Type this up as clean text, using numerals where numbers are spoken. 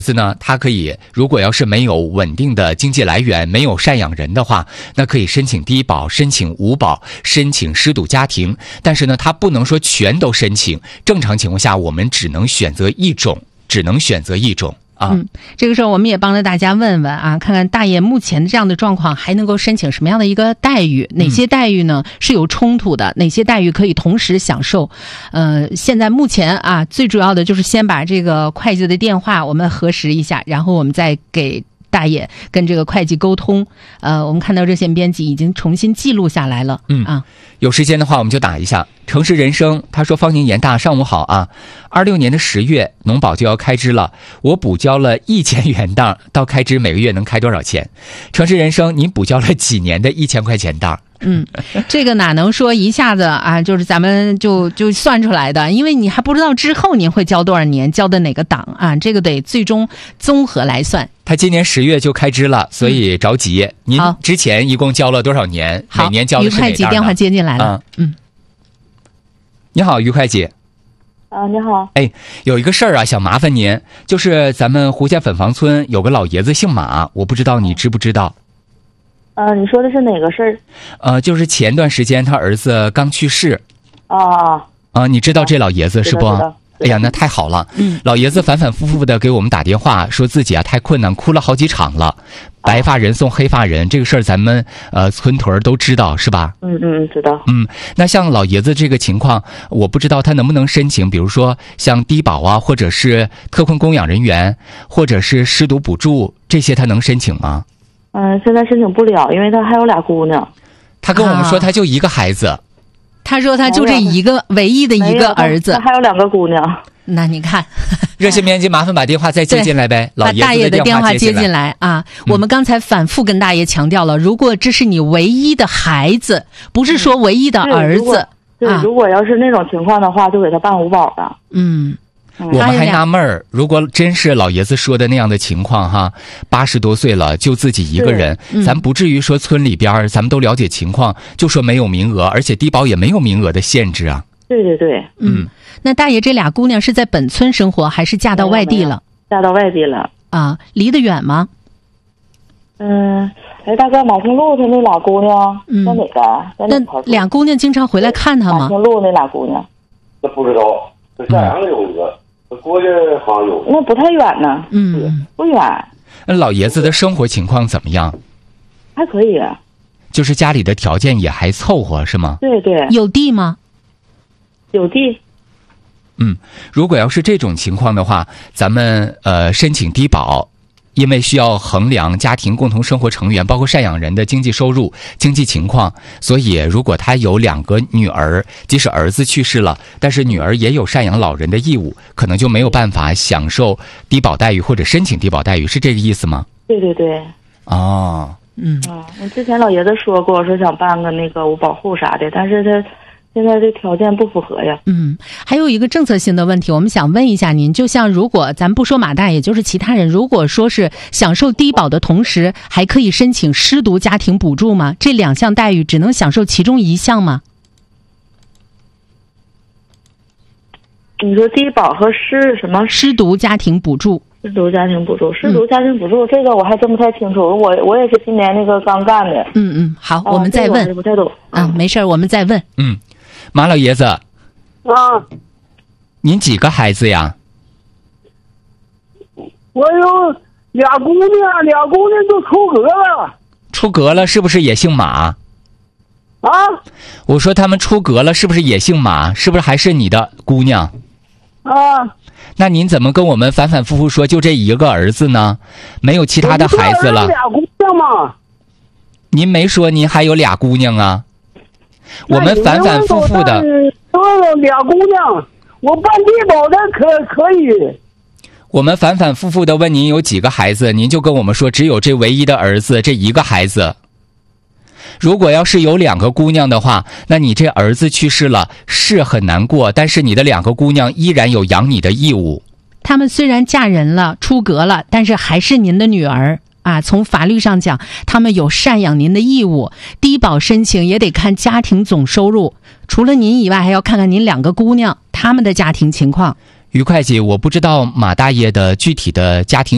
呢，他可以如果要是没有稳定的经济来源，没有赡养人的话，那可以申请低保、申请五保、申请失独家庭。但是呢，他不能说全都申请。正常情况下，我们只能选择一种。 这个时候我们也帮着大家问问啊，看看大爷目前这样的状况还能够申请什么样的一个待遇？哪些待遇呢是有冲突的？哪些待遇可以同时享受？现在目前啊，最主要的就是先把这个会计的电话我们核实一下，然后我们再给大爷跟这个会计沟通。我们看到热线编辑已经重新记录下来了。 有时间的话我们就打一下。城市人生他说，方宁严大上午好啊，26年的10月农保就要开支了，我补交了1000元档，到开支每个月能开多少钱？城市人生，您补交了几年的1000块钱档？ 这个哪能说一下子啊，就是咱们就算出来的，因为你还不知道之后您会交多少年，交的哪个档啊，这个得最终综合来算。 他今年10月就开支了，所以着急。您之前一共交了多少年？每年交的是哪档呢？ 于会计电话接进来了。 你好，于会计。 你好。 有一个事儿啊，想麻烦您，就是咱们胡家粉房村有个老爷子姓马，我不知道你知不知道？ 你说的是哪个事儿？ 就是前段时间他儿子刚去世。你知道这老爷子是不？哎呀，那太好了。老爷子反反复复的给我们打电话，说自己啊太困难，哭了好几场了。白发人送黑发人，这个事儿咱们村屯都知道是吧？ 知道。 那像老爷子这个情况，我不知道他能不能申请，比如说像低保啊，或者是特困供养人员，或者是失独补助，这些他能申请吗？ 现在申请不了，因为他还有俩姑娘。 他跟我们说他就一个孩子。 他说他就这一个唯一的一个儿子， 他还有2个姑娘。 那你看， 热线编辑麻烦把电话再接进来呗， 把大爷的电话接进来啊！我们刚才反复跟大爷强调了，如果这是你唯一的孩子，不是说唯一的儿子。 如果要是那种情况的话，就给他办五保的。 我们还纳闷儿，如果真是老爷子说的那样的情况哈，80多岁了就自己一个人，咱不至于说村里边咱们都了解情况，就说没有名额，而且低保也没有名额的限制啊。 对。 那大爷这俩姑娘是在本村生活，还是嫁到外地了？ 嫁到外地了啊，离得远吗？ 大概马星路他那俩姑娘在哪个？ 那俩姑娘经常回来看他吗？ 马星路那俩姑娘， 那不知道，这沈阳有一个。国家好像有， 那不太远呢。不远。 那老爷子的生活情况怎么样？ 还可以。 就是家里的条件也还凑合，是吗？ 对。 有地吗？ 有地。 如果要是这种情况的话，咱们申请低保，因为需要衡量家庭共同生活成员包括赡养人的经济收入、经济情况，所以如果他有2个女儿，即使儿子去世了，但是女儿也有赡养老人的义务，可能就没有办法享受低保待遇或者申请低保待遇，是这个意思吗？ 对。之前老爷子说过，说想办个那个五保户啥的，但是他现在这条件不符合呀。 还有一个政策性的问题，我们想问一下您，就像如果咱不说马大爷，就是其他人，如果说是享受低保的同时，还可以申请失独家庭补助吗？这2项待遇只能享受其中一项吗？ 你说低保和失独家庭补助？ 失独家庭补助，这个我还真不太清楚。我也是今年那个刚干的。 好，我们再问。 这个我不太懂。 没事，我们再问。 马老爷子。您几个孩子呀？ 我有俩姑娘都出阁了。 出阁了，是不是也姓马？我说他们出阁了，是不是也姓马？是不是还是你的姑娘？那您怎么跟我们反反复复说就这一个儿子呢？没有其他的孩子了？ 俩姑娘吗？ 您没说您还有俩姑娘啊？我们反反复复的。 俩姑娘，我办低保的可以。 我们反反复复的问您有几个孩子，您就跟我们说只有这唯一的儿子这一个孩子。如果要是有2个姑娘的话，那你这儿子去世了是很难过，但是你的2个姑娘依然有养你的义务。 她们虽然嫁人了出阁了，但是还是您的女儿啊。从法律上讲，她们有赡养您的义务。低保申请也得看家庭总收入，除了您以外，还要看看您2个姑娘她们的家庭情况。 于会计，我不知道马大爷的具体的家庭